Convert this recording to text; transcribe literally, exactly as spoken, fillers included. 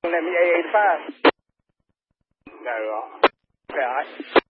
Let me A eighty-five. No, uh, Okay, all right.